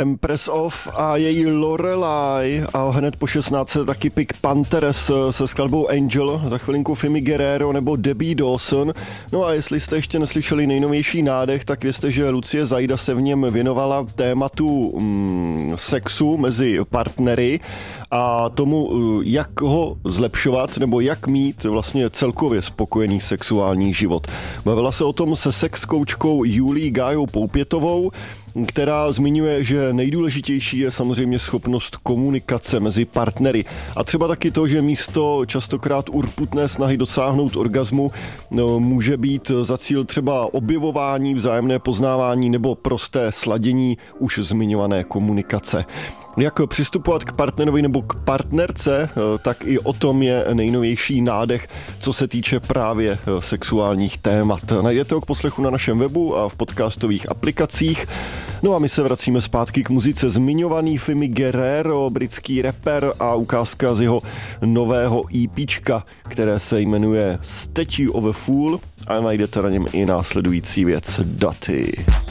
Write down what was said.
Empress of a její Lorelai a hned po 16 taky Pink Panthers se skladbou Angel, za chvilinku Fimi Guerrero nebo Debbie Dawson. No a jestli jste ještě neslyšeli nejnovější nádech, tak vězte, že Lucie Zajda se v něm věnovala tématu sexu mezi partnery a tomu, jak ho zlepšovat nebo jak mít vlastně celkově spokojený sexuální život. Bavila se o tom se sex koučkou Julií Gájou Poupětovou, která zmiňuje, že nejdůležitější je samozřejmě schopnost komunikace mezi partnery. A třeba taky to, že místo častokrát urputné snahy dosáhnout orgazmu může být za cíl třeba objevování, vzájemné poznávání nebo prosté sladění už zmiňované komunikace. Jak přistupovat k partnerovi nebo k partnerce, tak i o tom je nejnovější nádech, co se týče právě sexuálních témat. Najdete ho k poslechu na našem webu a v podcastových aplikacích. No a my se vracíme zpátky k muzice. Zmiňovaný Fimi Guerrero, britský rapper a ukázka z jeho nového EPčka, které se jmenuje Statue of a Fool a najdete na něm i následující věc Daty.